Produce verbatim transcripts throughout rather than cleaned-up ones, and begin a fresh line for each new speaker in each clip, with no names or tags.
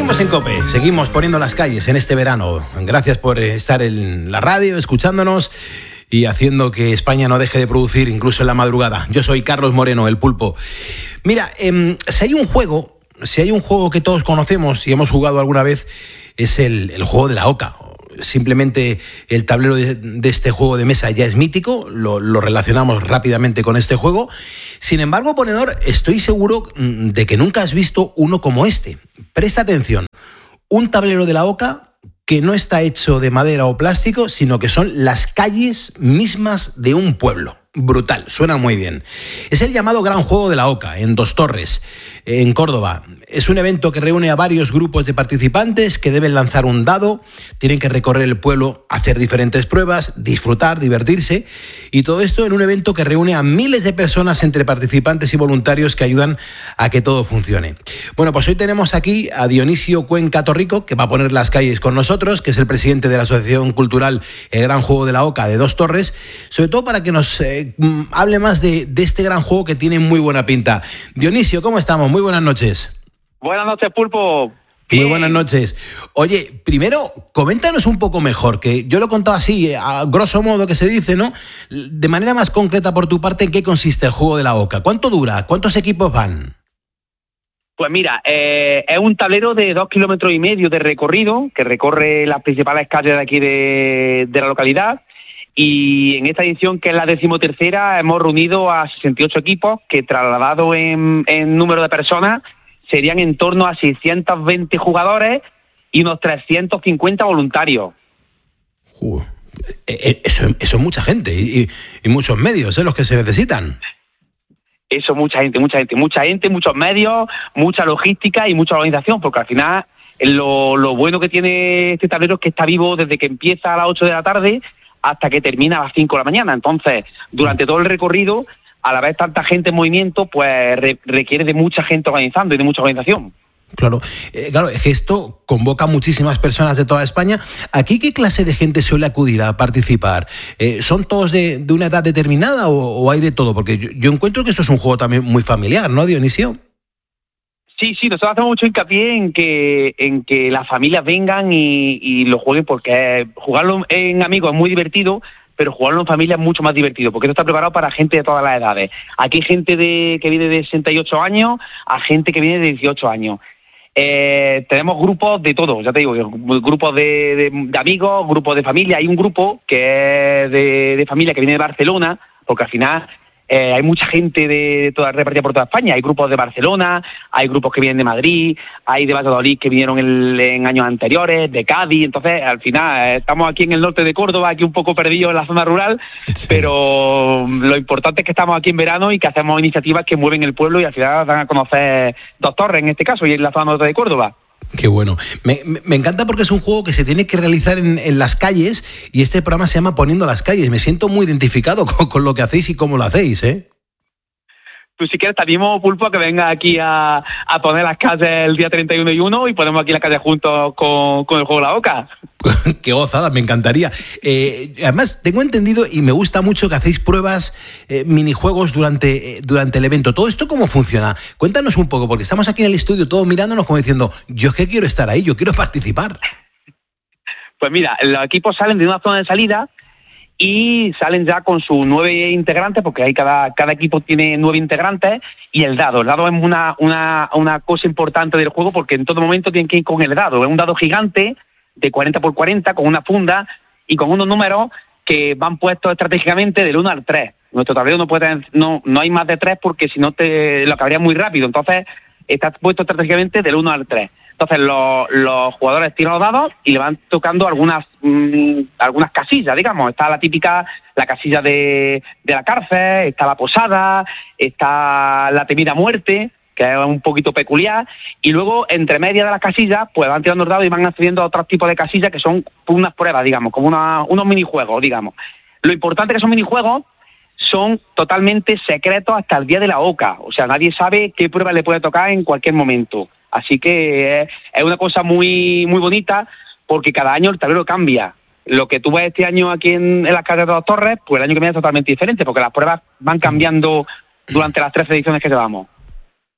Seguimos en COPE, seguimos poniendo las calles en este verano. Gracias por estar en la radio, escuchándonos y haciendo que España no deje de producir incluso en la madrugada. Yo soy Carlos Moreno, el Pulpo. Mira, eh, si hay un juego, si hay un juego que todos conocemos y hemos jugado alguna vez, es el, el juego de la oca. Simplemente el tablero de, de este juego de mesa ya es mítico, lo, lo relacionamos rápidamente con este juego. Sin embargo, ponedor, estoy seguro de que nunca has visto uno como este. Presta atención, un tablero de la oca que no está hecho de madera o plástico, sino que son las calles mismas de un pueblo. Brutal, suena muy bien. Es el llamado Gran Juego de la Oca, en Dos Torres, en Córdoba. Es un evento que reúne a varios grupos de participantes que deben lanzar un dado, tienen que recorrer el pueblo, hacer diferentes pruebas, disfrutar, divertirse, y todo esto en un evento que reúne a miles de personas entre participantes y voluntarios que ayudan a que todo funcione. Bueno, pues hoy tenemos aquí a Dionisio Cuenca Torrico, que va a poner las calles con nosotros, que es el presidente de la Asociación Cultural El Gran Juego de la Oca de Dos Torres, sobre todo para que nos eh, hable más de, de este gran juego que tiene muy buena pinta. Dionisio, ¿cómo estamos? Muy buenas noches.
Buenas noches, Pulpo.
Bien. Muy buenas noches. Oye, primero, coméntanos un poco mejor, que yo lo he contado así, a grosso modo que se dice, ¿no? De manera más concreta por tu parte, ¿en qué consiste el juego de la oca? ¿Cuánto dura? ¿Cuántos equipos van?
Pues mira, eh, es un tablero de dos kilómetros y medio de recorrido, que recorre las principales calles de aquí de, de la localidad. Y en esta edición, que es la decimotercera, hemos reunido a sesenta y ocho equipos que, trasladados en, en número de personas, serían en torno a seiscientos veinte jugadores y unos trescientos cincuenta voluntarios.
Uh, eso, eso es mucha gente y, y muchos medios, ¿eh? Los que se necesitan.
Eso, mucha gente, mucha gente, mucha gente, muchos medios, mucha logística y mucha organización, porque al final lo, lo bueno que tiene este tablero es que está vivo desde que empieza a las ocho de la tarde hasta que termina a las cinco de la mañana. Entonces, durante todo el recorrido, a la vez tanta gente en movimiento, pues re- requiere de mucha gente organizando y de mucha organización.
Claro, eh, claro, es que esto convoca a muchísimas personas de toda España. ¿Aquí qué clase de gente suele acudir a participar? Eh, ¿Son todos de, de una edad determinada o, o hay de todo? Porque yo, yo encuentro que esto es un juego también muy familiar, ¿no, Dionisio?
Sí, sí, nosotros hacemos mucho hincapié en que en que las familias vengan y, y lo jueguen, porque jugarlo en amigos es muy divertido, pero jugarlo en familia es mucho más divertido, porque esto está preparado para gente de todas las edades. Aquí hay gente de, que viene de sesenta y ocho años a gente que viene de dieciocho años. Eh, tenemos grupos de todo, ya te digo, grupos de, de, de amigos, grupos de familia. Hay un grupo que es de, de familia que viene de Barcelona, porque al final eh, hay mucha gente de toda repartida por toda España. Hay grupos de Barcelona, hay grupos que vienen de Madrid, hay de Valladolid que vinieron en, en años anteriores, de Cádiz. Entonces, al final, eh, estamos aquí en el norte de Córdoba, aquí un poco perdidos en la zona rural, sí. Pero lo importante es que estamos aquí en verano y que hacemos iniciativas que mueven el pueblo y al final dan a conocer Dos Torres, en este caso, y en la zona norte de Córdoba.
Qué bueno. Me, me, me encanta porque es un juego que se tiene que realizar en, en las calles, y este programa se llama Poniendo las Calles. Me siento muy identificado con, con lo que hacéis y cómo lo hacéis, ¿eh?
Tú, si quieres, te animo, Pulpo, a que venga aquí a, a poner las calles el día treinta y uno y uno y ponemos aquí las calles juntos con, con el juego de la oca.
Qué gozada, me encantaría. Eh, además, tengo entendido y me gusta mucho que hacéis pruebas, eh, minijuegos durante, eh, durante el evento. ¿Todo esto cómo funciona? Cuéntanos un poco, porque estamos aquí en el estudio todos mirándonos como diciendo, yo es que quiero estar ahí, yo quiero participar.
Pues mira, los equipos salen de una zona de salida y salen ya con sus nueve integrantes, porque ahí cada, cada equipo tiene nueve integrantes, y el dado. El dado es una, una, una cosa importante del juego, porque en todo momento tienen que ir con el dado. Es un dado gigante de cuarenta por cuarenta, con una funda y con unos números que van puestos estratégicamente del uno al tres. Nuestro tablero no puede no, no hay más de tres, porque si no te lo acabaría muy rápido. Entonces está puesto estratégicamente del uno al tres. Entonces los, los jugadores tiran los dados y le van tocando algunas mmm, algunas casillas, digamos. Está la típica, la casilla de, de la cárcel, está la posada, está la temida muerte, que es un poquito peculiar, y luego, entre medias de las casillas, pues van tirando los dados y van accediendo a otros tipos de casillas que son unas pruebas, digamos, como una, unos minijuegos, digamos. Lo importante es que esos minijuegos son totalmente secretos hasta el día de la oca, o sea, nadie sabe qué prueba le puede tocar en cualquier momento. Así que es, es una cosa muy muy bonita, porque cada año el tablero cambia. Lo que tú ves este año aquí en, en las calles de Dos Torres, pues el año que viene es totalmente diferente, porque las pruebas van cambiando durante las tres ediciones que llevamos.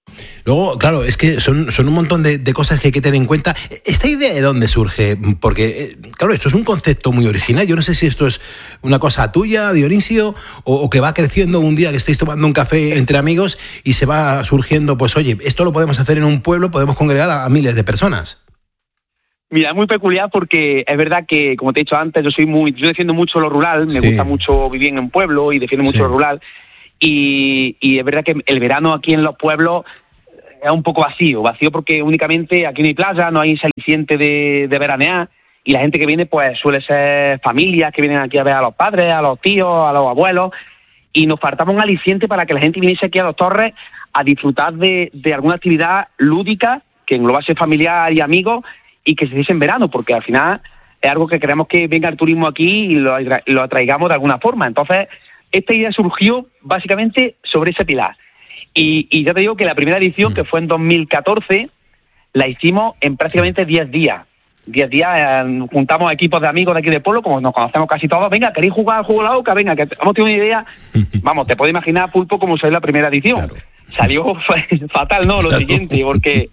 Luego, claro, es que son, son un montón de, de cosas que hay que tener en cuenta. ¿Esta idea de dónde surge? Porque, claro, esto es un concepto muy original. Yo no sé si esto es una cosa tuya, Dionisio, o, o que va creciendo un día que estáis tomando un café entre amigos y se va surgiendo, pues oye, esto lo podemos hacer en un pueblo, podemos congregar a, a miles de personas.
Mira, es muy peculiar porque es verdad que, como te he dicho antes, yo soy muy, yo defiendo mucho lo rural, me sí. gusta mucho vivir en un pueblo y defiendo mucho sí. lo rural. Y, y es verdad que el verano aquí en los pueblos es un poco vacío, vacío porque únicamente aquí no hay playa, no hay ese aliciente de, de veranear, y la gente que viene pues suele ser familias que vienen aquí a ver a los padres, a los tíos, a los abuelos, y nos faltaba un aliciente para que la gente viniese aquí a Dos Torres a disfrutar de, de alguna actividad lúdica que englobase familiar y amigos y que se hiciese en verano, porque al final es algo que queremos que venga el turismo aquí y lo, lo atraigamos de alguna forma. Entonces, esta idea surgió básicamente sobre ese pilar. Y, y ya te digo que la primera edición, que fue en dos mil catorce, la hicimos en prácticamente diez días. diez días, eh, juntamos equipos de amigos de aquí del pueblo, como nos conocemos casi todos. Venga, ¿queréis jugar al juego de la oca? Venga, que hemos tenido una idea. Vamos, te puedes imaginar, Pulpo, cómo salió la primera edición. Claro. Salió fatal, ¿no? Lo claro. siguiente, porque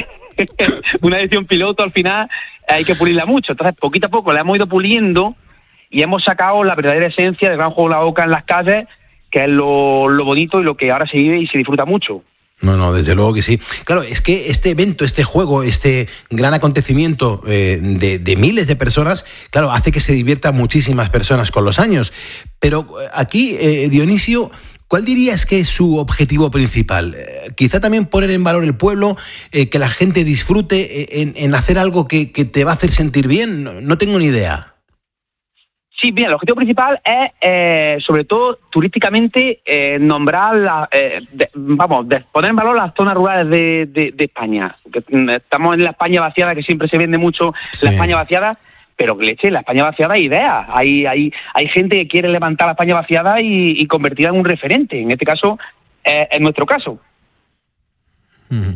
una edición piloto al final hay que pulirla mucho. Entonces, poquito a poco la hemos ido puliendo y hemos sacado la verdadera esencia del gran juego de la oca en las calles, que es lo, lo bonito y lo que ahora se vive y se disfruta mucho.
No, no, desde luego que sí. Claro, es que este evento, este juego, este gran acontecimiento eh, de, de miles de personas, claro, hace que se diviertan muchísimas personas con los años. Pero aquí, eh, Dionisio, ¿cuál dirías que es su objetivo principal? Eh, quizá también poner en valor el pueblo, eh, que la gente disfrute en, en hacer algo que, que te va a hacer sentir bien. No, no tengo ni idea.
Sí, bien, el objetivo principal es, eh, sobre todo, turísticamente, eh, nombrar, la, eh, de, vamos, de poner en valor las zonas rurales de, de, de España. Que estamos en la España vaciada, que siempre se vende mucho sí. la España vaciada, pero que leche, la España vaciada hay ideas. Hay, hay, hay gente que quiere levantar la España vaciada y, y convertirla en un referente. En este caso, eh, en nuestro caso.
Mm.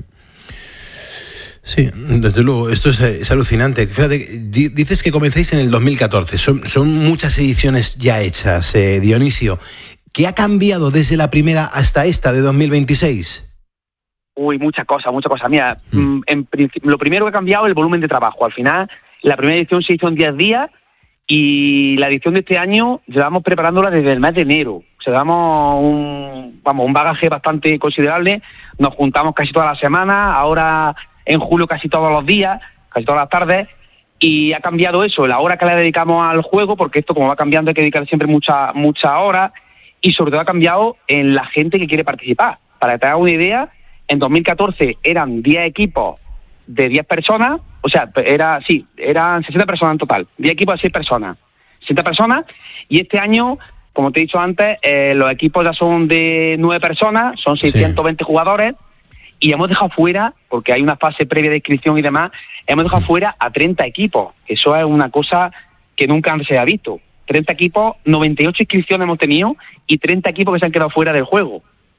Sí, desde luego, esto es, es alucinante. Fíjate, dices que comenzáis en el dos mil catorce, son, son muchas ediciones ya hechas, eh, Dionisio. ¿Qué ha cambiado desde la primera hasta esta de dos mil veintiséis?
Uy, muchas cosas, muchas cosas. Mira, mm. en, lo primero que ha cambiado es el volumen de trabajo. Al final, la primera edición se hizo en diez días y la edición de este año llevamos preparándola desde el mes de enero. O sea, llevamos un, vamos, un bagaje bastante considerable. Nos juntamos casi todas las semanas, ahora en julio casi todos los días, casi todas las tardes, y ha cambiado eso, la hora que le dedicamos al juego, porque esto como va cambiando hay que dedicar siempre muchas mucha horas, y sobre todo ha cambiado en la gente que quiere participar. Para que te hagas una idea, en dos mil catorce eran diez equipos de diez personas, o sea, era sí, eran sesenta personas en total, diez equipos de seis personas, sesenta personas, y este año, como te he dicho antes, eh, los equipos ya son de nueve personas, son seiscientos veinte sí. jugadores, y hemos dejado fuera, porque hay una fase previa de inscripción y demás, hemos dejado fuera a treinta equipos. Eso es una cosa que nunca antes se ha visto. treinta equipos, noventa y ocho inscripciones hemos tenido y treinta equipos que se han quedado fuera del juego.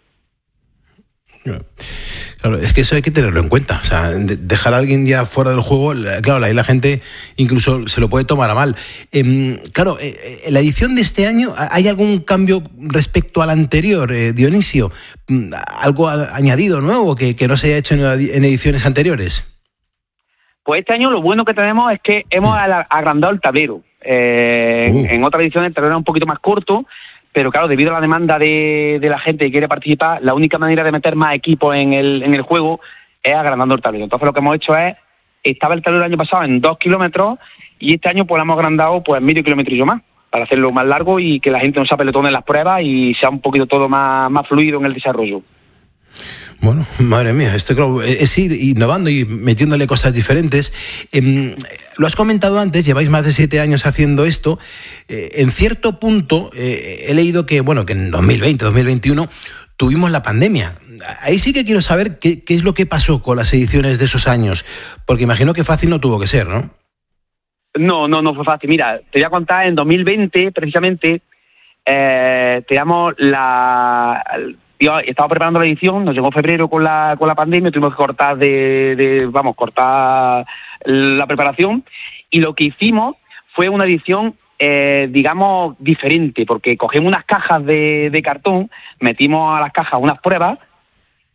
Claro, es que eso hay que tenerlo en cuenta. O sea, de dejar a alguien ya fuera del juego, claro, ahí la gente incluso se lo puede tomar a mal. Eh, claro, eh, en la edición de este año, ¿hay algún cambio respecto a la anterior, eh, Dionisio? ¿Algo añadido nuevo que, que no se haya hecho en, en ediciones anteriores?
Pues este año lo bueno que tenemos es que hemos mm. agrandado el tablero. Eh, uh. en, en otras ediciones el tablero era un poquito más corto, pero claro, debido a la demanda de, de la gente que quiere participar, la única manera de meter más equipos en el, en el juego es agrandando el tablero. Entonces lo que hemos hecho es, estaba el tablero el año pasado en dos kilómetros y este año pues lo hemos agrandado pues medio kilómetro más, para hacerlo más largo y que la gente no se apelotone en las pruebas y sea un poquito todo más, más fluido en el desarrollo.
Bueno, madre mía, esto claro, es ir innovando y metiéndole cosas diferentes. Eh, lo has comentado antes, lleváis más de siete años haciendo esto. Eh, en cierto punto eh, he leído que, bueno, que en dos mil veinte, dos mil veintiuno tuvimos la pandemia. Ahí sí que quiero saber qué, qué es lo que pasó con las ediciones de esos años, porque imagino que fácil no tuvo que ser, ¿no?
No, no, no fue fácil. Mira, te voy a contar, en dos mil veinte, precisamente, eh, teníamos la... Yo estaba preparando la edición, nos llegó febrero con la con la pandemia, tuvimos que cortar de, de vamos, cortar la preparación y lo que hicimos fue una edición, eh, digamos, diferente, porque cogimos unas cajas de, de cartón, metimos a las cajas unas pruebas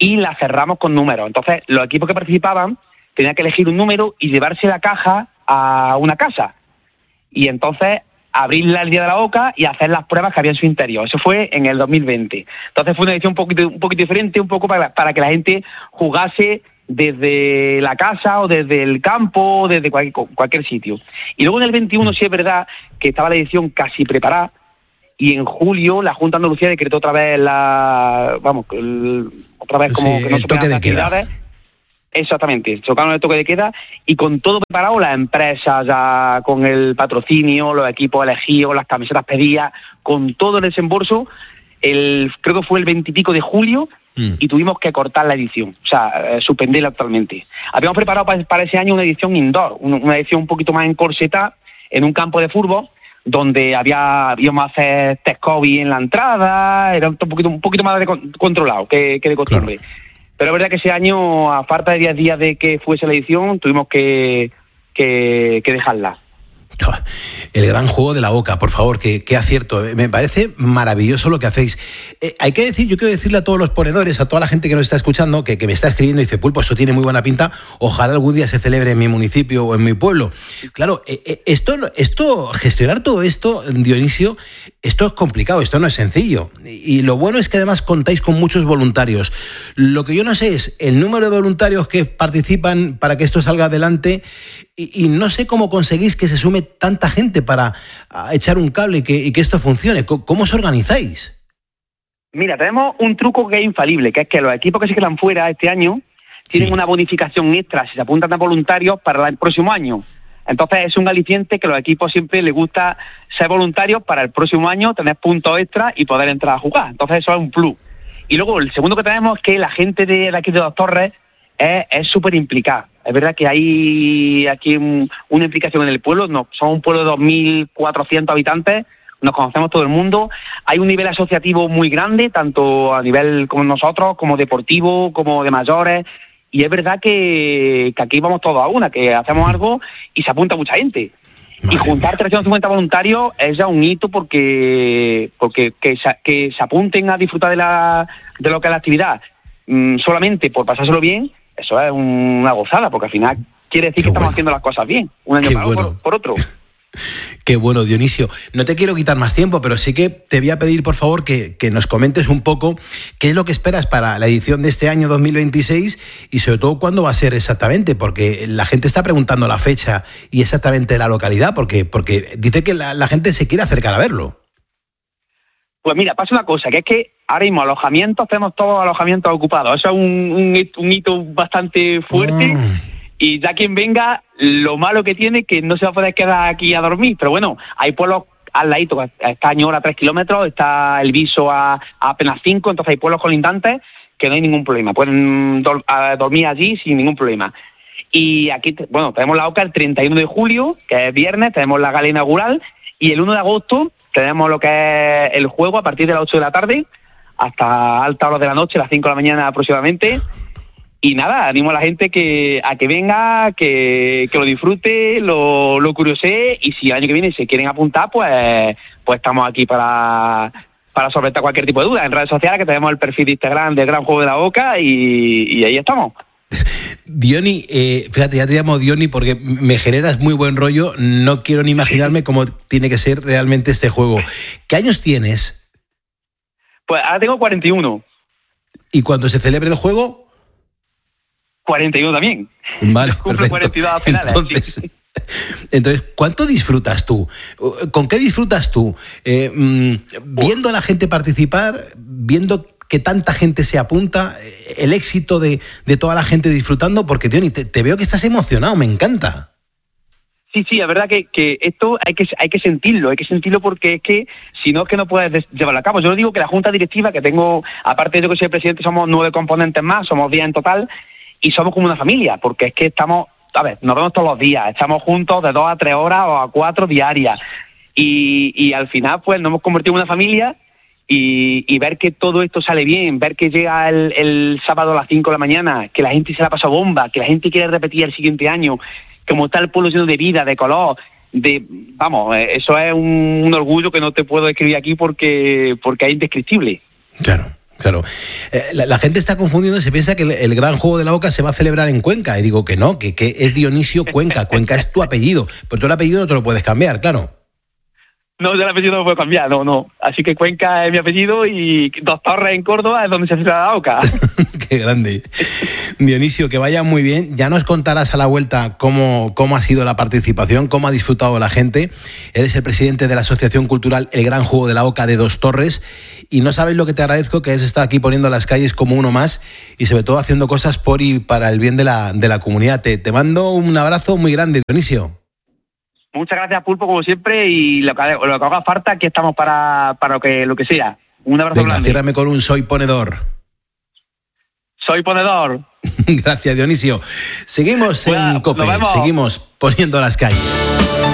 y la cerramos con números. Entonces, los equipos que participaban tenían que elegir un número y llevarse la caja a una casa. Y entonces abrirla el día de la Oca y hacer las pruebas que había en su interior. Eso fue en el dos mil veinte. Entonces fue una edición un poquito, un poquito diferente, un poco para, para que la gente jugase desde la casa o desde el campo o desde cualquier, cualquier sitio. Y luego en el veintiuno sí es verdad que estaba la edición casi preparada y en julio la Junta de Andalucía decretó otra vez la... Vamos, el, otra vez como
sí,
que no
el
se
toque de
actividades.
queda.
Exactamente, chocaron el toque de queda y con todo preparado, las empresas ya con el patrocinio, los equipos elegidos, las camisetas pedidas, con todo el desembolso, el, creo que fue el veintipico de julio mm. y tuvimos que cortar la edición, o sea, eh, suspenderla totalmente. Habíamos preparado para, para ese año una edición indoor, una edición un poquito más encorsetada en un campo de fútbol, donde había íbamos a hacer test COVID en la entrada, era un poquito, un poquito más de con, controlado que, que de costumbre. Claro. Pero es verdad que ese año, a falta de diez días de que fuese la edición, tuvimos que, que, que dejarla.
El gran juego de la Oca, por favor, qué, qué acierto. Me parece maravilloso lo que hacéis. Eh, hay que decir, yo quiero decirle a todos los ponedores, a toda la gente que nos está escuchando, que, que me está escribiendo y dice, Pulpo, eso tiene muy buena pinta, ojalá algún día se celebre en mi municipio o en mi pueblo. Claro, eh, esto, esto, gestionar todo esto, Dionisio, esto es complicado, esto no es sencillo. Y lo bueno es que además contáis con muchos voluntarios. Lo que yo no sé es el número de voluntarios que participan para que esto salga adelante y, y no sé cómo conseguís que se sume tanta gente para echar un cable y que, y que esto funcione. ¿Cómo os organizáis?
Mira, tenemos un truco que es infalible, que es que los equipos que se quedan fuera este año tienen sí. una bonificación extra si se apuntan a voluntarios para el próximo año. Entonces es un aliciente que a los equipos siempre les gusta ser voluntarios para el próximo año, tener puntos extra y poder entrar a jugar. Entonces eso es un plus. Y luego el segundo que tenemos es que la gente de, de aquí de Dos Torres es súper implicada. Es verdad que hay aquí un, una implicación en el pueblo. No, somos un pueblo de dos mil cuatrocientos habitantes, nos conocemos todo el mundo. Hay un nivel asociativo muy grande, tanto a nivel como nosotros, como deportivo, como de mayores. Y es verdad que, que aquí vamos todos a una, que hacemos algo y se apunta mucha gente. Madre y juntar trescientos cincuenta voluntarios es ya un hito porque porque que se, que se apunten a disfrutar de la de lo que es la actividad mmm, solamente por pasárselo bien, eso es una gozada, porque al final quiere decir Qué que estamos bueno. haciendo las cosas bien, un año para bueno. por, por otro.
Qué bueno, Dionisio. No te quiero quitar más tiempo, pero sí que te voy a pedir, por favor, que, que nos comentes un poco qué es lo que esperas para la edición de este año dos mil veintiséis y sobre todo cuándo va a ser exactamente, porque la gente está preguntando la fecha y exactamente la localidad, porque, porque dice que la, la gente se quiere acercar a verlo.
Pues mira, pasa una cosa, que es que ahora mismo alojamientos, tenemos todos los alojamientos ocupados. Eso es un, un, un hito bastante fuerte. Oh. Y ya quien venga, lo malo que tiene es que no se va a poder quedar aquí a dormir. Pero bueno, hay pueblos al ladito, está Añor a tres kilómetros, está El Viso a, a apenas cinco, entonces hay pueblos colindantes que no hay ningún problema. Pueden do, a, dormir allí sin ningún problema. Y aquí, bueno, tenemos la Oca el treinta y uno de julio, que es viernes, tenemos la gala inaugural, y el uno de agosto tenemos lo que es el juego a partir de las ocho de la tarde hasta alta hora de la noche, las cinco de la mañana aproximadamente. Y nada, animo a la gente que a que venga, que, que lo disfrute, lo, lo curiosee, y si el año que viene se quieren apuntar, pues pues estamos aquí para, para solventar cualquier tipo de duda. En redes sociales que tenemos el perfil de Instagram del Gran Juego de la Oca y, y ahí estamos.
Diony, eh, fíjate, ya te llamo Diony porque me generas muy buen rollo, no quiero ni imaginarme cómo tiene que ser realmente este juego. ¿Qué años tienes?
Pues ahora tengo cuarenta y uno.
¿Y cuando se celebre el juego?
cuarenta y uno también.
Vale, perfecto.
cuarenta y dos a finales,
entonces,
sí.
entonces, ¿cuánto disfrutas tú? ¿Con qué disfrutas tú? Eh, mmm, viendo a la gente participar, viendo que tanta gente se apunta, el éxito de, de toda la gente disfrutando, porque, Diony, te, te veo que estás emocionado, me encanta.
Sí, sí, es verdad que, que esto hay que hay que sentirlo, hay que sentirlo porque es que si no es que no puedes llevarlo a cabo. Yo digo que la Junta Directiva que tengo, aparte de yo que soy el presidente, somos nueve componentes más, somos diez en total, y somos como una familia, porque es que estamos, a ver, nos vemos todos los días, estamos juntos de dos a tres horas o a cuatro diarias, y, y al final pues nos hemos convertido en una familia. Y, y ver que todo esto sale bien, ver que llega el, el sábado a las cinco de la mañana, que la gente se la pasa bomba, que la gente quiere repetir el siguiente año, como está el pueblo lleno de vida, de color, de vamos, eso es un, un orgullo que no te puedo describir aquí porque, porque es indescriptible.
Claro. Claro. Eh, la, la gente está confundiendo, se piensa que el, el gran juego de la Oca se va a celebrar en Cuenca. Y digo que no, que, que es Dionisio Cuenca. Cuenca es tu apellido. Pero tú el apellido no te lo puedes cambiar, claro.
No, yo el apellido no lo puedo cambiar, no, no. Así que Cuenca es mi apellido y Dos Torres en Córdoba es donde se celebra la Oca.
Qué grande. Dionisio, que vaya muy bien. Ya nos contarás a la vuelta cómo, cómo ha sido la participación, cómo ha disfrutado la gente. Eres el presidente de la Asociación Cultural El Gran Juego de la Oca de Dos Torres y no sabéis lo que te agradezco, que es estar aquí poniendo las calles como uno más y sobre todo haciendo cosas por y para el bien de la, de la comunidad. Te, te mando un abrazo muy grande, Dionisio.
Muchas gracias, Pulpo, como siempre, y lo que, lo que haga falta, aquí estamos para, para lo que lo que sea. Un abrazo
Venga,
grande.
ciérrame con un soy ponedor.
Soy ponedor.
Gracias, Dionisio. Seguimos
Bueno,
en COPE, seguimos poniendo las calles.